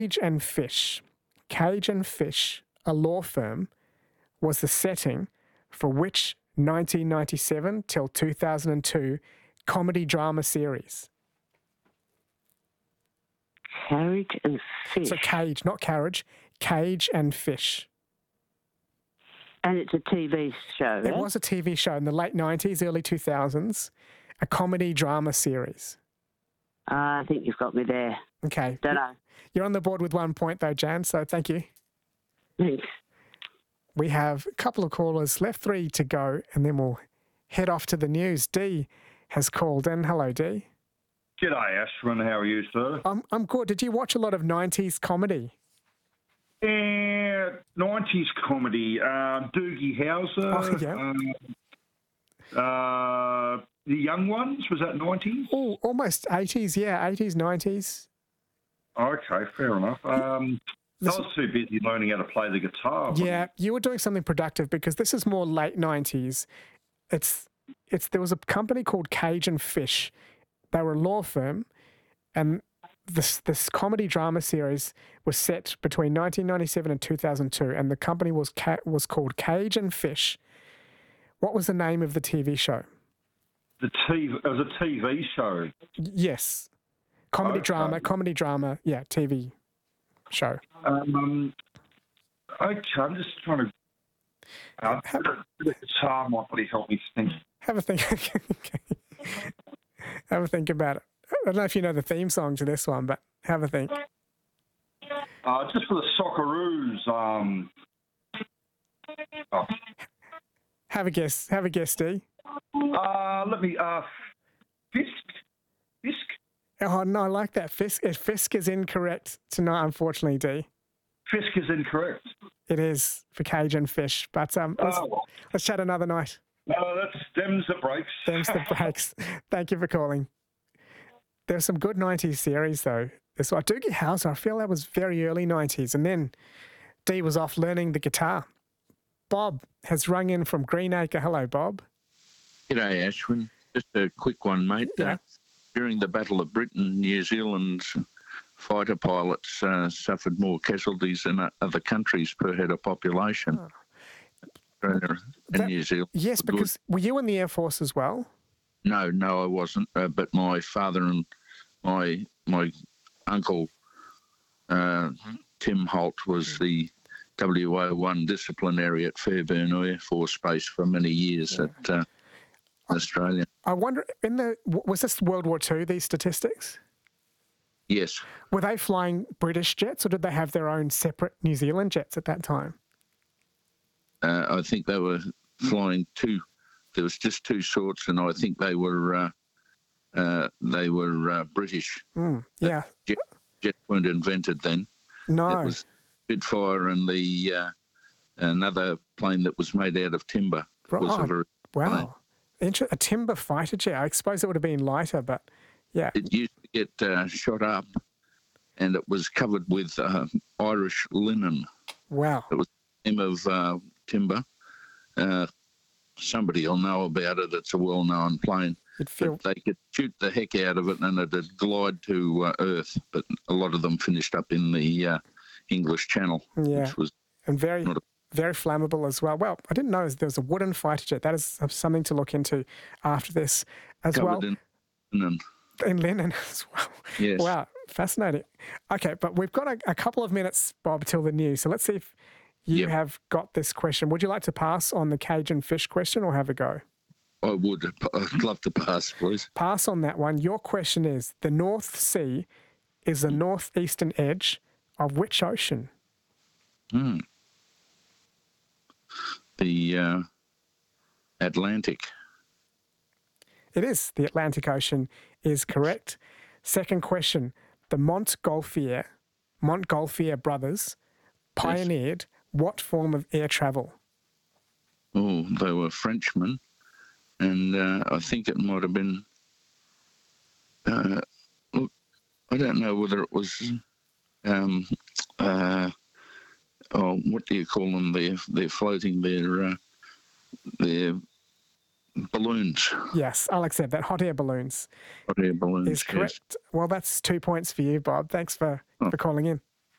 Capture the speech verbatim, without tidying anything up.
Cage and Fish. Cage and Fish, a law firm, was the setting for which nineteen ninety-seven till two thousand two comedy drama series? Carriage and Fish. So Cage, not Carriage. Cage and Fish. And it's a T V show, It eh? was a T V show in the late nineties, early two thousands, a comedy drama series. Uh, I think you've got me there. Okay. Don't know. You're on the board with one point though, Jan, so thank you. Thanks. We have a couple of callers left, three to go, and then we'll head off to the news. Dee has called in. Hello, Dee. G'day, Ashwin. How are you, sir? I'm, I'm good. Did you watch a lot of nineties comedy? Yeah, nineties comedy. Uh, Doogie Howser. Oh, yeah. uh, uh, the Young Ones, was that nineties? Oh, almost eighties, yeah, eighties, nineties. Okay, fair enough. Um, I was too busy learning how to play the guitar. Yeah, you were doing something productive because this is more late nineties. It's it's there was a company called Cage and Fish. They were a law firm, and this this comedy drama series was set between nineteen ninety-seven and two thousand two, and the company was ca- was called Cage and Fish. What was the name of the T V show? The T V, it was a T V show. Yes, comedy Okay. drama, comedy drama. Yeah, T V show. Um, okay, I'm just trying to. Uh, the guitar might really help me think. Have a think. Okay. Have a think about it. I don't know if you know the theme song to this one, but have a think. Uh, just for the Socceroos. Um, oh, Have a guess. Have a guess, Dee. uh, let me. Uh, Fisk. Fisk. Oh, no, I like that. Fisk, uh, Fisk is incorrect tonight, unfortunately, Dee. Fisk is incorrect. It is for Cage and Fish. But um, let's, Oh, well. let's chat another night. No, that's them's the breaks. Thanks the breaks. Thank you for calling. There's some good nineties series, though. There's like Doogie Howser. I feel that was very early nineties. And then Dee was off learning the guitar. Bob has rung in from Greenacre. Hello, Bob. G'day, Ashwin. Just a quick one, mate. Yeah. Uh, during the Battle of Britain, New Zealand's fighter pilots uh, suffered more casualties than other countries per head of population. Oh. Australia and That- New Zealand. Yes, because were you in the Air Force as well? No, no, I wasn't. Uh, but my father and my my uncle, uh, Tim Holt, was the W O one disciplinary at Fairburn Air Force Base for many years Yeah. at uh, Australia. I wonder, in the was this World War Two, these statistics? Yes. Were they flying British jets or did they have their own separate New Zealand jets at that time? Uh, I think they were flying two. There was just two sorts, and I think they were uh, uh, they were uh, British. Mm, yeah. Jet, jets weren't invented then. No. It was Spitfire and the uh, another plane that was made out of timber. Right. Was a very plane. Wow. Inter- a timber fighter jet. I suppose it would have been lighter, but yeah. It used to get uh, shot up, and it was covered with uh, Irish linen. Wow. It was the name of uh, timber. Uh, somebody will know about it. It's a well-known plane. You'd feel But they could shoot the heck out of it, and it'd glide to uh, Earth. But a lot of them finished up in the uh, English Channel, Yeah. which was and very not a very flammable as well. Well, I didn't know there was a wooden fighter jet. That is something to look into after this as well. covered in linen. In linen as well. Yes. Wow, fascinating. Okay, but we've got a, a couple of minutes, Bob, till the news. So let's see if you Yep. have got this question. Would you like to pass on the Cage and Fish question or have a go? I would. I'd love to pass, please. Pass on that one. Your question is, the North Sea is the northeastern edge of which ocean? Hmm. The uh, Atlantic. It is. The Atlantic Ocean is correct. Second question. The Montgolfier, Montgolfier brothers pioneered what form of air travel? Oh, they were Frenchmen, and uh, I think it might have been. Uh, look, I don't know whether it was. Um, uh, oh, what do you call them? They're they're floating their uh, their balloons. Yes, Alex said that. Hot air balloons Hot air balloons. is correct. Well, that's two points for you, Bob. Thanks for, Oh. for calling in.